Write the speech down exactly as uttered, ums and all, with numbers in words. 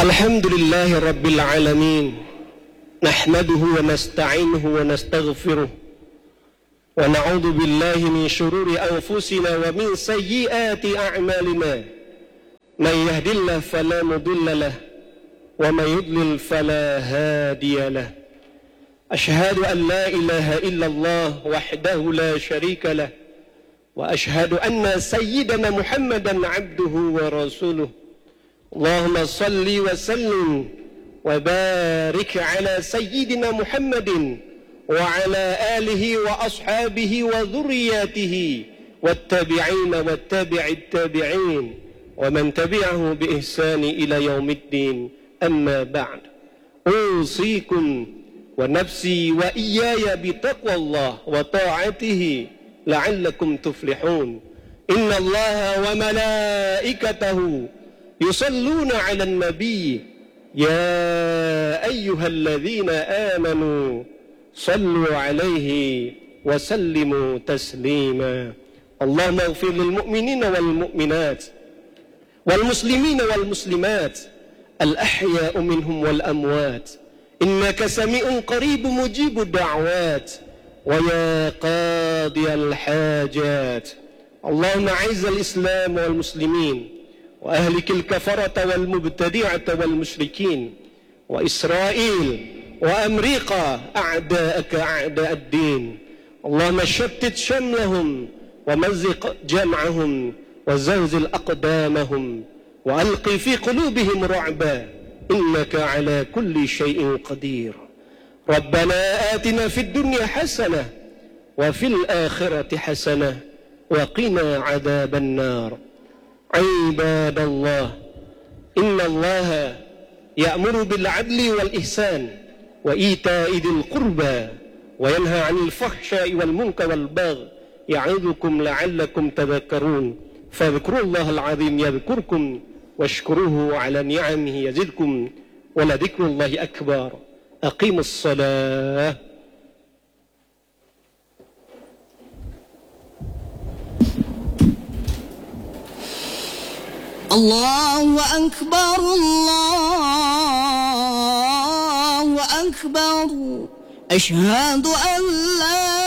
الحمد لله رب العالمين، نحمده ونستعينه ونستغفره، ونعوذ بالله من شرور أنفسنا ومن سيئات أعمالنا. من يهد الله فلا مضل له، ومن يضلل فلا هادي له. أشهد أن لا إله إلا الله وحده لا شريك له، وأشهد أن سيدنا محمدا عبده ورسوله. اللهم صل وسلم وبارك على سيدنا محمد وعلى آله وأصحابه وذرياته والتابعين والتابع التابعين ومن تبعه بإحسان إلى يوم الدين. أما بعد، أوصيكم ونفسي وإياي بتقوى الله وطاعته لعلكم تفلحون. إن الله وملائكته يصلون على النبي يا أيها الذين آمنوا صلوا عليه وسلموا تسليما. اللهم اغفر للمؤمنين والمؤمنات والمسلمين والمسلمات الأحياء منهم والأموات، إنك سميع قريب مجيب الدعوات ويا قاضي الحاجات. اللهم أعز الإسلام والمسلمين وأهلك الكفرة والمبتدعة والمشركين، وإسرائيل وأمريكا أعداءك أعداء الدين. اللهم شتت شملهم ومزق جمعهم وزلزل أقدامهم وألق في قلوبهم رعبا، إنك على كل شيء قدير. ربنا آتنا في الدنيا حسنة وفي الآخرة حسنة وقنا عذاب النار. عباد الله، إن الله يأمر بالعدل والإحسان وإيتاء ذي القربى وينهى عن الفحشاء والمنكر والبغي يعظكم لعلكم تذكرون. فاذكروا الله العظيم يذكركم واشكروه على نعمه يزدكم ولذكر الله أكبر. أقيموا الصلاة. الله أكبر الله أكبر، أشهد أن لا